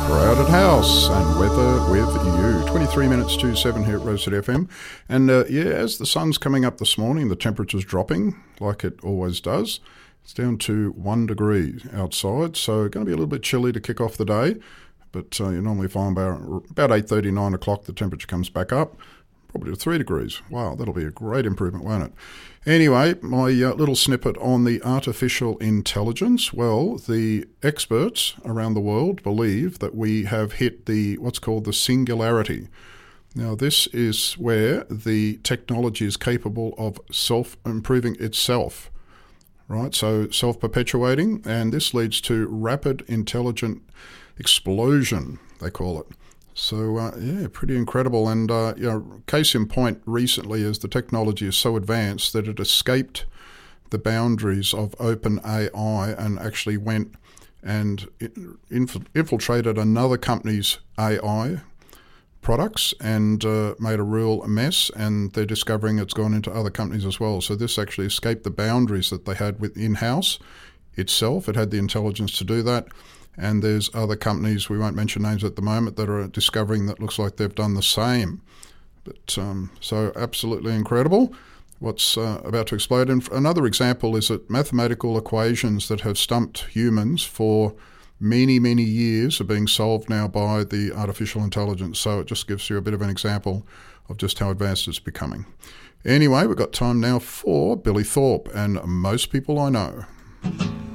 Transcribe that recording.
Crowded House and Weather with You. 23 minutes to 7 here at Rose City FM. And as the sun's coming up this morning, the temperature's dropping like it always does. It's down to 1 degree outside, so going to be a little bit chilly to kick off the day. But you normally find about 8:30, 9 o'clock, the temperature comes back up, probably to 3 degrees. Wow, that'll be a great improvement, won't it? Anyway, my little snippet on the artificial intelligence. Well, the experts around the world believe that we have hit what's called the singularity. Now, this is where the technology is capable of self-improving itself, right? So self-perpetuating, and this leads to rapid intelligent explosion, they call it. So, pretty incredible. And, case in point recently is the technology is so advanced that it escaped the boundaries of OpenAI and actually went and infiltrated another company's AI products and made a real mess, and they're discovering it's gone into other companies as well. So this actually escaped the boundaries that they had with in-house itself. It had the intelligence to do that. And there's other companies, we won't mention names at the moment, that are discovering that looks like they've done the same. But so absolutely incredible what's about to explode. And another example is that mathematical equations that have stumped humans for many, many years are being solved now by the artificial intelligence. So it just gives you a bit of an example of just how advanced it's becoming. Anyway, we've got time now for Billy Thorpe and Most People I Know.